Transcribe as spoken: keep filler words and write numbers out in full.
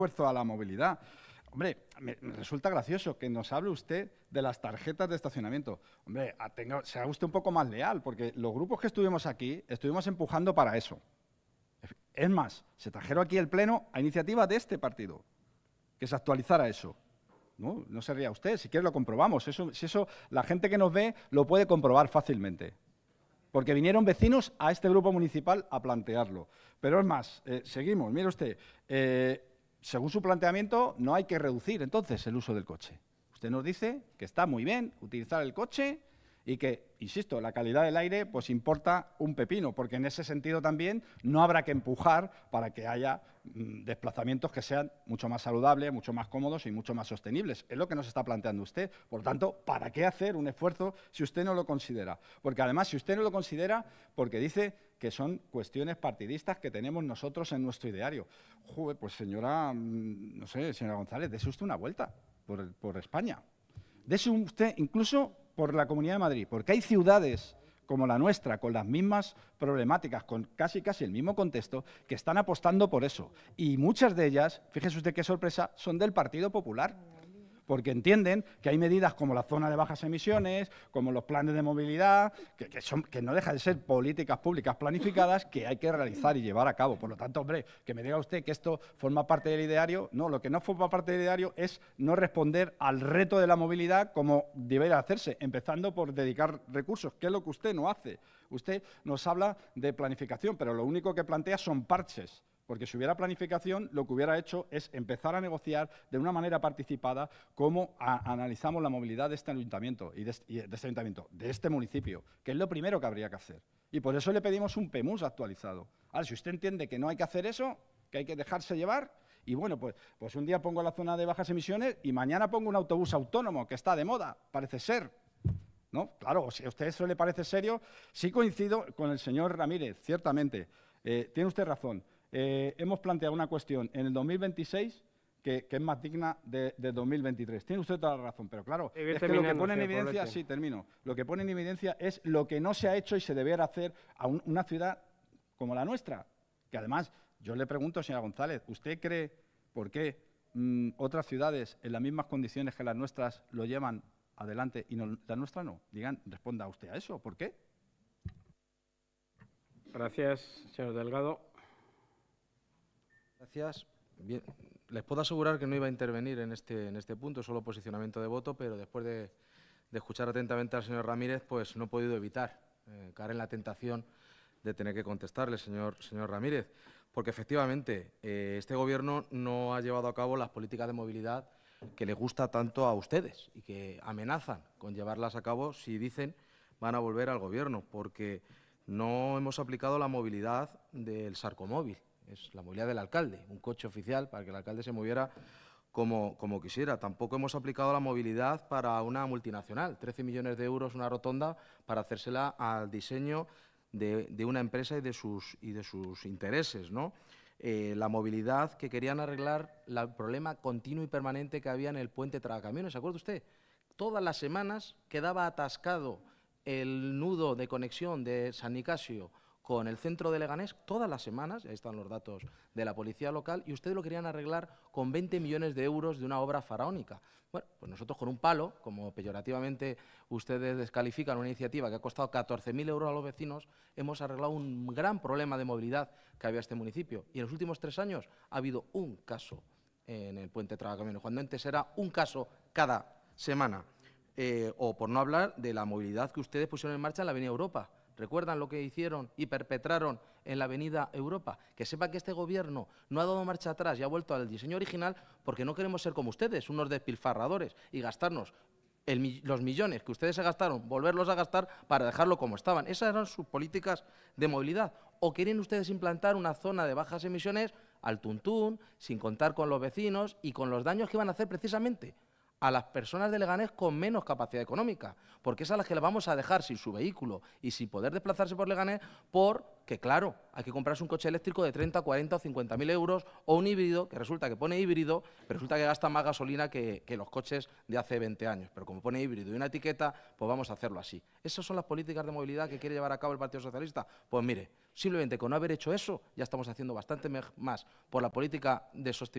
esfuerzo a la movilidad. Hombre, me, me resulta gracioso que nos hable usted de las tarjetas de estacionamiento. Hombre, a, tenga, sea usted un poco más leal, porque los grupos que estuvimos aquí estuvimos empujando para eso. Es más, se trajeron aquí el pleno a iniciativa de este partido, que se actualizara eso. No, no se ría usted, si quiere lo comprobamos. Eso, si eso la gente que nos ve lo puede comprobar fácilmente. Porque vinieron vecinos a este grupo municipal a plantearlo. Pero es más, eh, seguimos, mire usted, eh, según su planteamiento no hay que reducir entonces el uso del coche. Usted nos dice que está muy bien utilizar el coche y que, insisto, la calidad del aire pues importa un pepino, porque en ese sentido también no habrá que empujar para que haya mmm, desplazamientos que sean mucho más saludables, mucho más cómodos y mucho más sostenibles. Es lo que nos está planteando usted. Por lo tanto, ¿para qué hacer un esfuerzo si usted no lo considera? Porque además, si usted no lo considera, porque dice que son cuestiones partidistas que tenemos nosotros en nuestro ideario. Joder, pues señora, no sé, señora González, dese usted una vuelta por, por España. Dese usted incluso por la Comunidad de Madrid, porque hay ciudades como la nuestra, con las mismas problemáticas, con casi casi el mismo contexto, que están apostando por eso. Y muchas de ellas, fíjese usted qué sorpresa, son del Partido Popular, porque entienden que hay medidas como la zona de bajas emisiones, como los planes de movilidad, que, que, son, que no dejan de ser políticas públicas planificadas que hay que realizar y llevar a cabo. Por lo tanto, hombre, que me diga usted que esto forma parte del ideario, no, lo que no forma parte del ideario es no responder al reto de la movilidad como debería hacerse, empezando por dedicar recursos, que es lo que usted no hace. Usted nos habla de planificación, pero lo único que plantea son parches. Porque si hubiera planificación, lo que hubiera hecho es empezar a negociar de una manera participada cómo a, analizamos la movilidad de este ayuntamiento y de, y de este ayuntamiento, de este municipio, que es lo primero que habría que hacer. Y por eso le pedimos un P E M U S actualizado. Ahora, si usted entiende que no hay que hacer eso, que hay que dejarse llevar, y bueno, pues, pues un día pongo la zona de bajas emisiones y mañana pongo un autobús autónomo, que está de moda, parece ser. ¿No? Claro, si a usted eso le parece serio, sí coincido con el señor Ramírez, ciertamente. Eh, tiene usted razón. Eh, hemos planteado una cuestión en el dos mil veintiséis que, que es más digna de, de dos mil veintitrés. Tiene usted toda la razón, pero claro, es que lo que pone en evidencia, sí, termino, lo que pone en evidencia es lo que no se ha hecho y se debiera hacer a un, una ciudad como la nuestra. Que además, yo le pregunto, señora González, ¿usted cree por qué mmm, otras ciudades en las mismas condiciones que las nuestras lo llevan adelante y no, la nuestra no? Digan, responda usted a eso, ¿por qué? Gracias, señor Delgado. Gracias. Bien, les puedo asegurar que no iba a intervenir en este, en este punto, solo posicionamiento de voto, pero después de, de escuchar atentamente al señor Ramírez, pues no he podido evitar eh, caer en la tentación de tener que contestarle, señor, señor Ramírez, porque efectivamente eh, este Gobierno no ha llevado a cabo las políticas de movilidad que le gusta tanto a ustedes y que amenazan con llevarlas a cabo si dicen van a volver al Gobierno, porque no hemos aplicado la movilidad del Sarcomóvil. Es la movilidad del alcalde, un coche oficial para que el alcalde se moviera como, como quisiera. Tampoco hemos aplicado la movilidad para una multinacional, trece millones de euros, una rotonda, para hacérsela al diseño de, de una empresa y de sus, y de sus intereses, ¿no? Eh, la movilidad que querían arreglar el problema continuo y permanente que había en el puente Tragacamiones. ¿Se acuerda usted? Todas las semanas quedaba atascado el nudo de conexión de San Nicasio con el centro de Leganés, todas las semanas, ahí están los datos de la policía local, y ustedes lo querían arreglar con veinte millones de euros de una obra faraónica. Bueno, pues nosotros con un palo, como peyorativamente ustedes descalifican una iniciativa que ha costado catorce mil euros a los vecinos, hemos arreglado un gran problema de movilidad que había en este municipio. Y en los últimos tres años ha habido un caso en el puente Tragacamiones, cuando antes era un caso cada semana. Eh, o por no hablar de la movilidad que ustedes pusieron en marcha en la Avenida Europa. ¿Recuerdan lo que hicieron y perpetraron en la Avenida Europa? Que sepa que este Gobierno no ha dado marcha atrás y ha vuelto al diseño original porque no queremos ser como ustedes, unos despilfarradores, y gastarnos el, los millones que ustedes se gastaron, volverlos a gastar para dejarlo como estaban. Esas eran sus políticas de movilidad. ¿O quieren ustedes implantar una zona de bajas emisiones al tuntún, sin contar con los vecinos y con los daños que van a hacer precisamente a las personas de Leganés con menos capacidad económica, porque es a las que le vamos a dejar sin su vehículo y sin poder desplazarse por Leganés, porque, claro, hay que comprarse un coche eléctrico de treinta, cuarenta o cincuenta mil euros o un híbrido, que resulta que pone híbrido, pero resulta que gasta más gasolina que, que los coches de hace veinte años. Pero como pone híbrido y una etiqueta, pues vamos a hacerlo así. ¿Esas son las políticas de movilidad que quiere llevar a cabo el Partido Socialista? Pues mire, simplemente con no haber hecho eso, ya estamos haciendo bastante más por la política de sostenibilidad